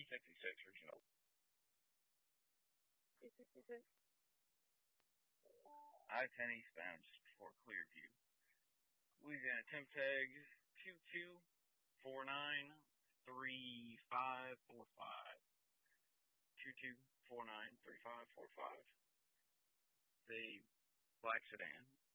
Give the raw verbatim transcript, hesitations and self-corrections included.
sixty-six original. two sixty-six. I ten eastbound just before Clearview. Louisiana temp tag two two four nine three five four five. two two four nine three five four five. The black sedan.